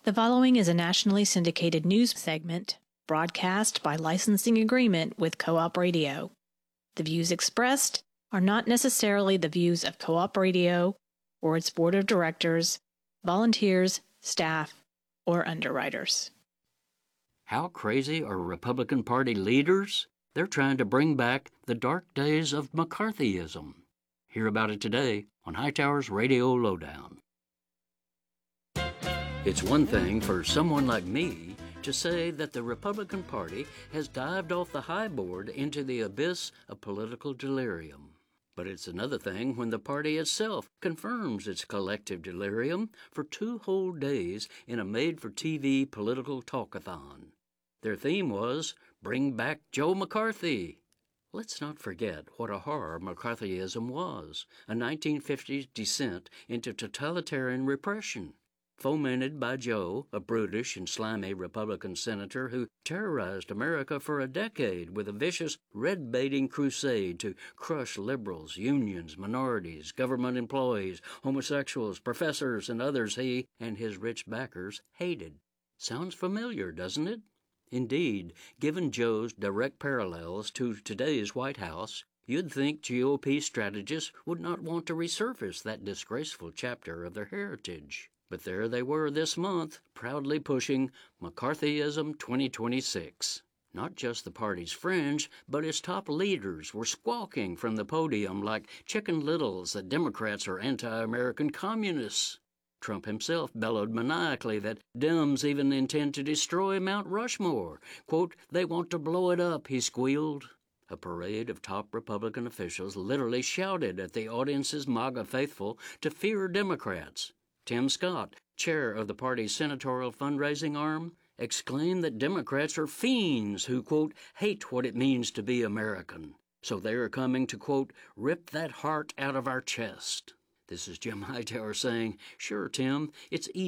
The following is a nationally syndicated news segment broadcast by licensing agreement with Co-op Radio. The views expressed are not necessarily the views of Co-op Radio or its board of directors, volunteers, staff, or underwriters. How crazy are Republican Party leaders? They're trying to bring back the dark days of McCarthyism. Hear about it today on Hightower's Radio Lowdown. It's one thing for someone like me to say that the Republican Party has dived off the high board into the abyss of political delirium. But it's another thing when the party itself confirms its collective delirium for 2 whole days in a made-for-TV political talkathon. Their theme was, Bring Back Joe McCarthy. Let's not forget what a horror McCarthyism was, a 1950s descent into totalitarian repression, fomented by Joe, a brutish and slimy Republican senator who terrorized America for a decade with a vicious red-baiting crusade to crush liberals, unions, minorities, government employees, homosexuals, professors, and others he and his rich backers hated. Sounds familiar, doesn't it? Indeed, given Joe's direct parallels to today's White House, you'd think GOP strategists would not want to resurface that disgraceful chapter of their heritage. But there they were this month, proudly pushing McCarthyism 2026. Not just the party's fringe, but its top leaders were squawking from the podium like Chicken Littles that Democrats are anti-American communists. Trump himself bellowed maniacally that Dems even intend to destroy Mount Rushmore. Quote, they want to blow it up, he squealed. A parade of top Republican officials literally shouted at the audience's MAGA faithful to fear Democrats. Tim Scott, chair of the party's senatorial fundraising arm, exclaimed that Democrats are fiends who, quote, hate what it means to be American. So they are coming to, quote, rip that heart out of our chest. This is Jim Hightower saying, sure, Tim, it's easy.